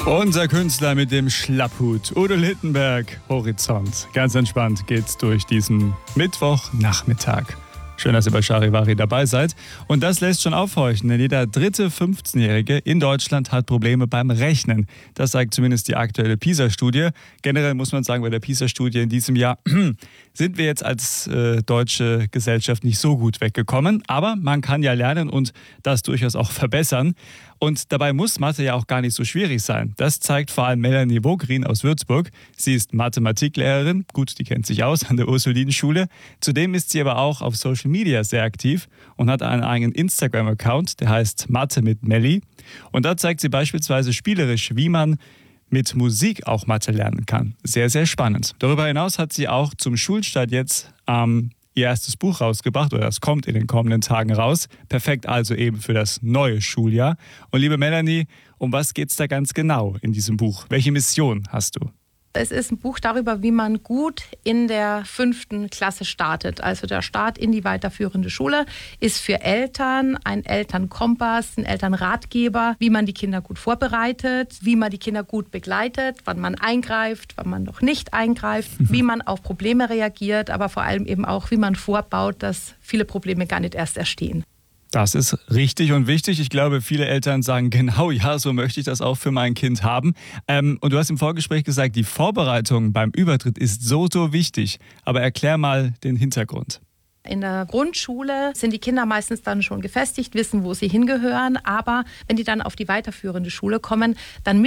Unser Künstler mit dem Schlapphut, Udo Littenberg, Horizont. Ganz entspannt geht's durch diesen Mittwochnachmittag. Schön, dass ihr bei Charivari dabei seid. Und das lässt schon aufhorchen, denn jeder dritte 15-Jährige in Deutschland hat Probleme beim Rechnen. Das zeigt zumindest die aktuelle PISA-Studie. Generell muss man sagen, bei der PISA-Studie in diesem Jahr sind wir jetzt als deutsche Gesellschaft nicht so gut weggekommen. Aber man kann ja lernen und das durchaus auch verbessern. Und dabei muss Mathe ja auch gar nicht so schwierig sein. Das zeigt vor allem Melanie Vogrin aus Würzburg. Sie ist Mathematiklehrerin, gut, die kennt sich aus an der Ursulinenschule. Zudem ist sie aber auch auf Social Media sehr aktiv und hat einen eigenen Instagram-Account, der heißt Mathe mit Melli. Und da zeigt sie beispielsweise spielerisch, wie man mit Musik auch Mathe lernen kann. Sehr, sehr spannend. Darüber hinaus hat sie auch zum Schulstart jetzt ihr erstes Buch rausgebracht, oder das kommt in den kommenden Tagen raus. Perfekt also eben für das neue Schuljahr. Und liebe Melanie, um was geht's da ganz genau in diesem Buch? Welche Mission hast du? Es ist ein Buch darüber, wie man gut in der 5. Klasse startet. Also der Start in die weiterführende Schule ist für Eltern ein Elternkompass, ein Elternratgeber, wie man die Kinder gut vorbereitet, wie man die Kinder gut begleitet, wann man eingreift, wann man noch nicht eingreift, wie man auf Probleme reagiert, aber vor allem eben auch, wie man vorbaut, dass viele Probleme gar nicht erst entstehen. Das ist richtig und wichtig. Ich glaube, viele Eltern sagen, genau, ja, so möchte ich das auch für mein Kind haben. Und du hast im Vorgespräch gesagt, die Vorbereitung beim Übertritt ist so, so wichtig. Aber erklär mal den Hintergrund. In der Grundschule sind die Kinder meistens dann schon gefestigt, wissen, wo sie hingehören. Aber wenn die dann auf die weiterführende Schule kommen, dann